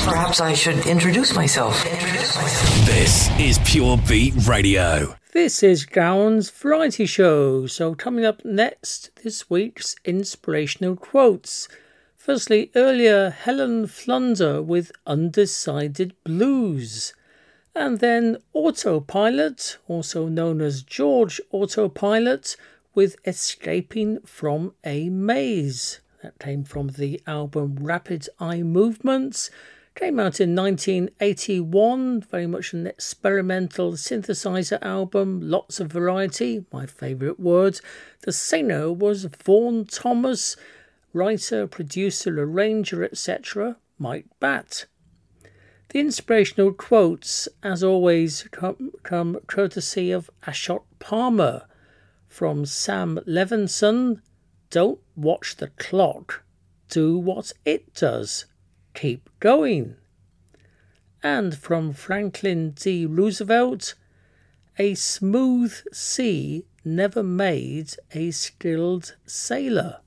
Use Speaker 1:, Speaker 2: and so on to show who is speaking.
Speaker 1: Perhaps I should introduce myself.
Speaker 2: This is Pure Beat Radio.
Speaker 3: This is Gowan's Variety Show. So coming up next, this week's inspirational quotes. Firstly, earlier, Helen Flunder with Undecided Blues. And then Autopilot, also known as George Autopilot, with Escaping from a Maze. That came from the album Rapid Eye Movements. Came out in 1981, very much an experimental synthesizer album, lots of variety, my favourite word. The singer was Vaughan Thomas, writer, producer, arranger, etc., Mike Batt. The inspirational quotes, as always, come courtesy of Ashot Palmer. From Sam Levinson, don't watch the clock, do what it does. Keep going. And from Franklin D. Roosevelt, a smooth sea never made a skilled sailor.